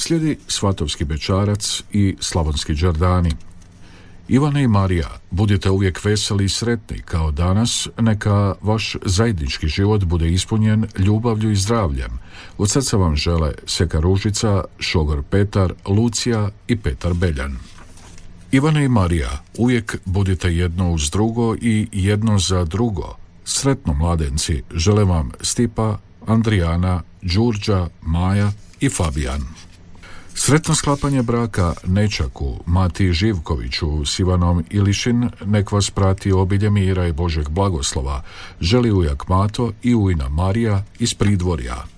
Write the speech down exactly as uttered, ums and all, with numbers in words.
Slijedi Svatovski bećarac i Slavonski đardani. Ivane i Marija, budite uvijek veseli i sretni kao danas, neka vaš zajednički život bude ispunjen ljubavlju i zdravljem. Od srca vam žele Seka Ružica, šogor Petar, Lucija i Petar Beljan. Ivane i Marija, uvijek budite jedno uz drugo i jedno za drugo. Sretno mladenci, žele vam Stipa, Andrijana, Đurđa, Maja i Fabijan. Sretno sklapanje braka Nečaku, Mati Živkoviću s Ivanom Ilišin, nek vas prati obilje mira i Božeg blagoslova, želi ujak Mato i ujna Marija iz Pridvorja.